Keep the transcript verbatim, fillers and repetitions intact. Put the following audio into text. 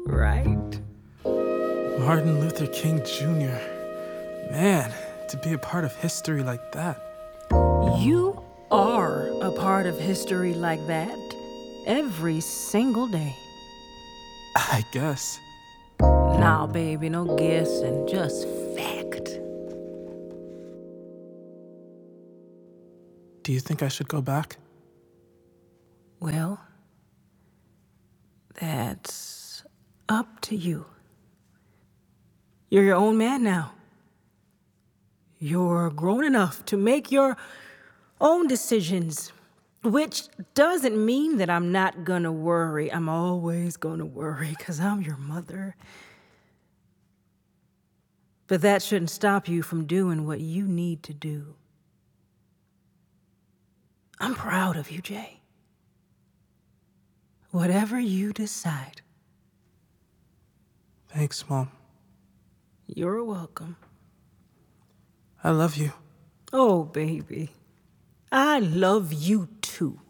right? Martin Luther King Junior Man, to be a part of history like that. You are a part of history like that every single day. I guess. Nah, baby, no guessing, just fact. Do you think I should go back? Well, that's up to you. You're your own man now. You're grown enough to make your own decisions, which doesn't mean that I'm not gonna worry. I'm always gonna worry because I'm your mother. But that shouldn't stop you from doing what you need to do. I'm proud of you, Jay. Whatever you decide. Thanks, Mom. You're welcome. I love you. Oh, baby. I love you too.